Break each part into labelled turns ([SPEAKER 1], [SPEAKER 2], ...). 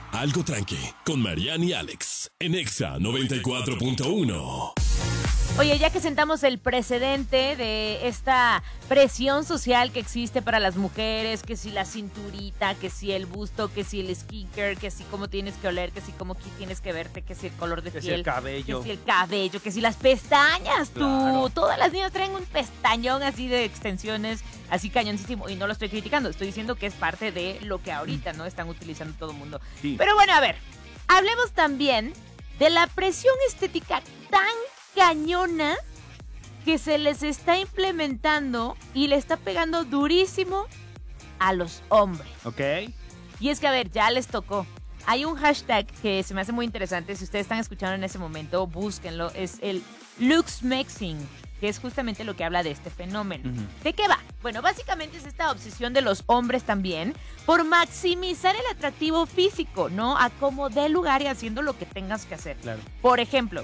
[SPEAKER 1] Algo Tranqui, con Mariana y Alex, en Exa 94.1.
[SPEAKER 2] Oye, ya que sentamos el precedente de esta presión social que existe para las mujeres, que si la cinturita, que si el busto, que si el skincare, que si cómo tienes que oler, que si cómo tienes que verte, que si el color de piel,
[SPEAKER 3] que si el cabello,
[SPEAKER 2] que si las pestañas,
[SPEAKER 3] claro.
[SPEAKER 2] Todas las niñas traen un pestañón así de extensiones, así cañoncísimo, y no lo estoy criticando, estoy diciendo que es parte de lo que ahorita, ¿no? Están utilizando todo el mundo.
[SPEAKER 3] Sí.
[SPEAKER 2] Pero bueno, a ver, hablemos también de la presión estética tan cañona que se les está implementando y le está pegando durísimo a los hombres.
[SPEAKER 3] Ok.
[SPEAKER 2] Y es que, a ver, ya les tocó. Hay un hashtag que se me hace muy interesante. Si ustedes están escuchando en ese momento, búsquenlo. Es el looksmaxing, que es justamente lo que habla de este fenómeno.
[SPEAKER 3] Uh-huh.
[SPEAKER 2] ¿De qué va? Bueno, básicamente es esta obsesión de los hombres también por maximizar el atractivo físico, ¿no? A como dé lugar y haciendo lo que tengas que hacer.
[SPEAKER 3] Claro.
[SPEAKER 2] Por ejemplo,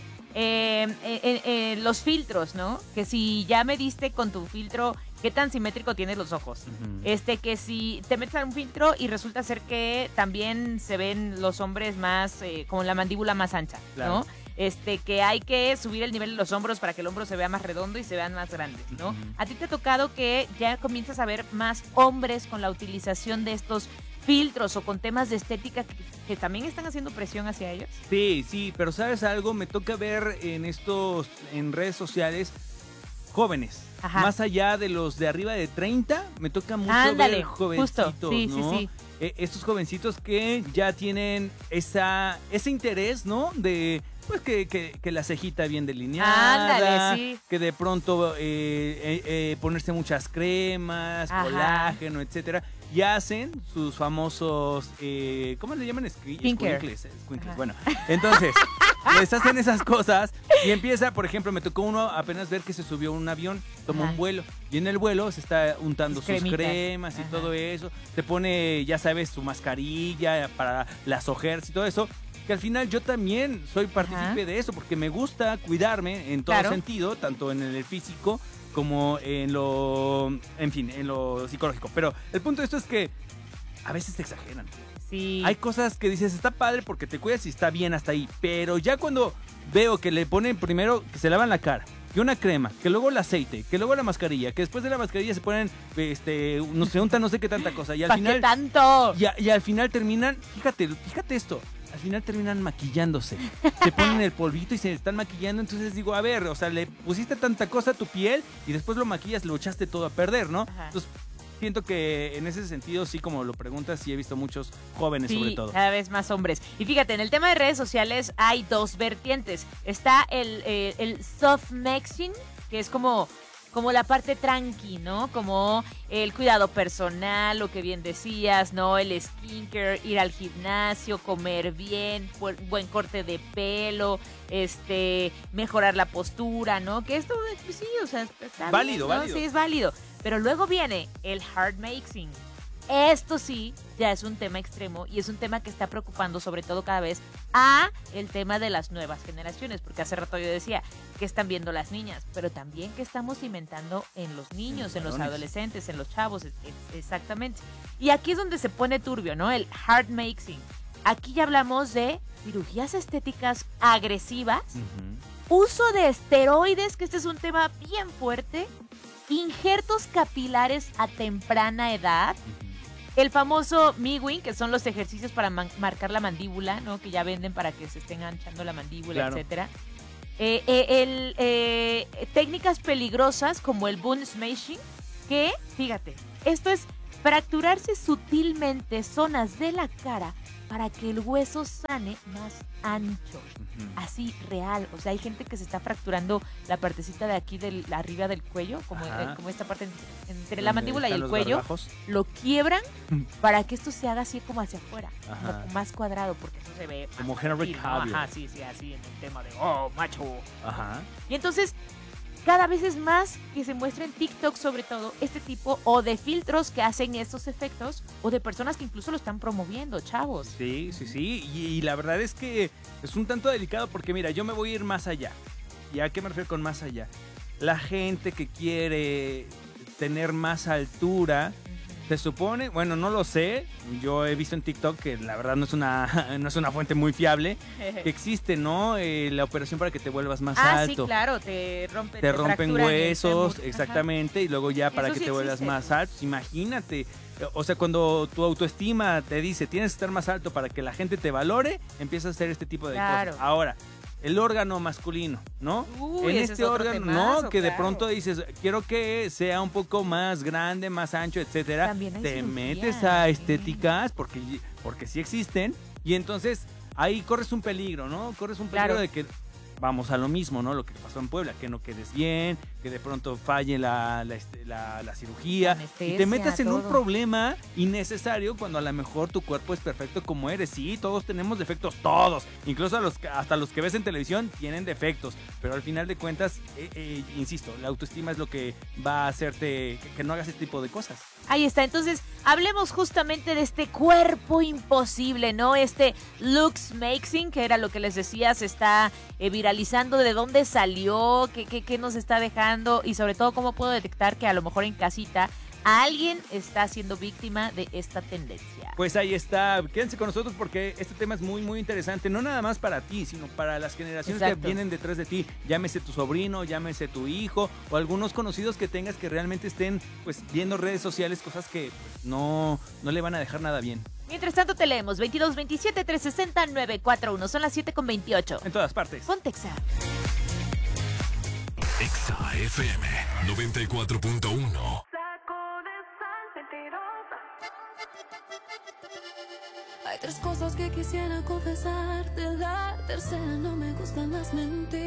[SPEAKER 2] los filtros, ¿no? Que si ya me diste con tu filtro, ¿qué tan simétrico tienes los ojos?
[SPEAKER 3] Uh-huh.
[SPEAKER 2] Que si te metes a un filtro y resulta ser que también se ven los hombres más, con la mandíbula más ancha,
[SPEAKER 3] claro.
[SPEAKER 2] ¿no? Que hay que subir el nivel de los hombros para que el hombro se vea más redondo y se vean más grandes, ¿no?
[SPEAKER 3] Uh-huh.
[SPEAKER 2] ¿A ti te ha tocado que ya comienzas a ver más hombres con la utilización de estos filtros o con temas de estética que también están haciendo presión hacia ellos?
[SPEAKER 3] Sí, pero ¿sabes algo? Me toca ver en redes sociales, jóvenes.
[SPEAKER 2] Ajá.
[SPEAKER 3] Más allá de los de arriba de 30, me toca mucho
[SPEAKER 2] Ándale,
[SPEAKER 3] ver jovencitos,
[SPEAKER 2] justo. Sí,
[SPEAKER 3] ¿no?
[SPEAKER 2] sí.
[SPEAKER 3] Estos jovencitos que ya tienen ese interés, ¿no? De pues que la cejita bien delineada,
[SPEAKER 2] Ándale, sí.
[SPEAKER 3] que de pronto ponerse muchas cremas,
[SPEAKER 2] Ajá.
[SPEAKER 3] colágeno, etcétera, y hacen sus famosos, ¿cómo le llaman? Squinkles. Bueno, entonces les hacen esas cosas y empieza, por ejemplo, me tocó uno apenas ver que se subió a un avión, tomó
[SPEAKER 2] Ajá.
[SPEAKER 3] un vuelo y en el vuelo se está untando sus
[SPEAKER 2] Cremitas.
[SPEAKER 3] cremas y
[SPEAKER 2] Ajá.
[SPEAKER 3] todo eso, se pone, ya sabes, su mascarilla para las ojeras y todo eso. Que al final yo también soy partícipe de eso, porque me gusta cuidarme en todo
[SPEAKER 2] Claro.
[SPEAKER 3] sentido, tanto en el físico como en lo psicológico. Pero el punto de esto es que a veces te exageran.
[SPEAKER 2] Sí.
[SPEAKER 3] Hay cosas que dices, está padre porque te cuidas y está bien hasta ahí. Pero ya cuando veo que le ponen primero que se lavan la cara, que una crema, que luego el aceite, que luego la mascarilla, que después de la mascarilla se ponen, no se untan no sé qué tanta cosa. Y al
[SPEAKER 2] ¿Para
[SPEAKER 3] final,
[SPEAKER 2] qué tanto?
[SPEAKER 3] y al final terminan, fíjate esto, al final terminan maquillándose. Se ponen el polvito y se están maquillando. Entonces digo, a ver, o sea, le pusiste tanta cosa a tu piel y después lo maquillas, lo echaste todo a perder, ¿no?
[SPEAKER 2] Ajá.
[SPEAKER 3] Entonces siento que en ese sentido, sí, como lo preguntas, sí he visto muchos jóvenes
[SPEAKER 2] Sí,
[SPEAKER 3] sobre todo.
[SPEAKER 2] cada vez más hombres. Y fíjate, en el tema de redes sociales hay dos vertientes. Está el soft maxing, que es como la parte tranqui, ¿no? Como el cuidado personal, lo que bien decías, ¿no? El skincare, ir al gimnasio, comer bien, buen corte de pelo, mejorar la postura, ¿no? Que esto, pues sí, o sea, está
[SPEAKER 3] Válido,
[SPEAKER 2] bien, ¿no?
[SPEAKER 3] válido.
[SPEAKER 2] Sí, es válido. Pero luego viene el hard maxing. Esto sí, ya es un tema extremo y es un tema que está preocupando sobre todo cada vez a el tema de las nuevas generaciones, porque hace rato yo decía que están viendo las niñas, pero también que estamos cimentando en los niños, en los
[SPEAKER 3] varones.
[SPEAKER 2] adolescentes, en los chavos, exactamente. Y aquí es donde se pone turbio, ¿no? El hard maxing. Aquí ya hablamos de cirugías estéticas agresivas, uso de esteroides, que este es un tema bien fuerte, injertos capilares a temprana edad, el famoso MeWing, que son los ejercicios para marcar la mandíbula, ¿no? Que ya venden para que se estén anchando la mandíbula,
[SPEAKER 3] Claro.
[SPEAKER 2] etcétera. Técnicas peligrosas como el bone smashing, que, fíjate, esto es fracturarse sutilmente zonas de la cara para que el hueso sane más ancho. Así, real. O sea, hay gente que se está fracturando la partecita de aquí, arriba del cuello, como esta parte entre la mandíbula y el cuello.
[SPEAKER 3] Barbajos.
[SPEAKER 2] Lo quiebran para que esto se haga así como hacia afuera,
[SPEAKER 3] Ajá.
[SPEAKER 2] como más cuadrado, porque eso se ve
[SPEAKER 3] Como
[SPEAKER 2] más
[SPEAKER 3] Henry
[SPEAKER 2] sutil, ¿no?
[SPEAKER 3] Cavill.
[SPEAKER 2] Ajá, sí, así en el tema de, oh, macho.
[SPEAKER 3] Ajá.
[SPEAKER 2] Y entonces, cada vez es más que se muestra en TikTok, sobre todo, este tipo o de filtros que hacen esos efectos o de personas que incluso lo están promoviendo, chavos.
[SPEAKER 3] Sí. Y la verdad es que es un tanto delicado porque, mira, yo me voy a ir más allá. ¿Y a qué me refiero con más allá? La gente que quiere tener más altura Se supone, bueno, no lo sé, yo he visto en TikTok que la verdad no es una fuente muy fiable, que existe, ¿no? La operación para que te vuelvas más alto.
[SPEAKER 2] Sí, claro, te rompen
[SPEAKER 3] Fracturan huesos,
[SPEAKER 2] fémur.
[SPEAKER 3] exactamente, y luego ya para
[SPEAKER 2] Eso
[SPEAKER 3] que
[SPEAKER 2] sí
[SPEAKER 3] te vuelvas
[SPEAKER 2] existe.
[SPEAKER 3] más alto. Imagínate, o sea, cuando tu autoestima te dice tienes que estar más alto para que la gente te valore, empiezas a hacer este tipo de
[SPEAKER 2] Claro.
[SPEAKER 3] cosas. Ahora, el órgano masculino, ¿no?
[SPEAKER 2] Uy,
[SPEAKER 3] en
[SPEAKER 2] ese
[SPEAKER 3] este
[SPEAKER 2] es otro
[SPEAKER 3] órgano,
[SPEAKER 2] temazo,
[SPEAKER 3] ¿no? Que de
[SPEAKER 2] claro.
[SPEAKER 3] pronto dices, quiero que sea un poco más grande, más ancho, etcétera.
[SPEAKER 2] También hay
[SPEAKER 3] Te
[SPEAKER 2] cirugía,
[SPEAKER 3] metes a
[SPEAKER 2] sí.
[SPEAKER 3] estéticas porque sí existen y entonces ahí corres un peligro, ¿no? Corres un peligro
[SPEAKER 2] Claro.
[SPEAKER 3] de que vamos a lo mismo, ¿no? Lo que pasó en Puebla, que no quedes bien, que de pronto falle la cirugía
[SPEAKER 2] La
[SPEAKER 3] y
[SPEAKER 2] anestesia,
[SPEAKER 3] te metas en un
[SPEAKER 2] todo.
[SPEAKER 3] problema innecesario cuando a lo mejor tu cuerpo es perfecto como eres. Sí, todos tenemos defectos, todos. Incluso hasta los que ves en televisión tienen defectos, pero al final de cuentas, insisto, la autoestima es lo que va a hacerte que no hagas este tipo de cosas.
[SPEAKER 2] Ahí está, entonces hablemos justamente de este cuerpo imposible, ¿no? Este looks maxing, que era lo que les decía, se está viralizando, de dónde salió, qué nos está dejando y sobre todo cómo puedo detectar que a lo mejor en casita alguien está siendo víctima de esta tendencia.
[SPEAKER 3] Pues ahí está, quédense con nosotros porque este tema es muy muy interesante, no nada más para ti, sino para las generaciones
[SPEAKER 2] Exacto.
[SPEAKER 3] que vienen detrás de ti, llámese tu sobrino, llámese tu hijo o algunos conocidos que tengas que realmente estén pues viendo redes sociales, cosas que pues, no le van a dejar nada bien.
[SPEAKER 2] Mientras tanto te leemos 22 27 360 941, son las 7:28.
[SPEAKER 3] En todas partes.
[SPEAKER 2] Pontexa.
[SPEAKER 1] Exa FM 94.1.
[SPEAKER 4] Hay tres cosas que quisiera confesarte, la tercera no me gustan las mentiras.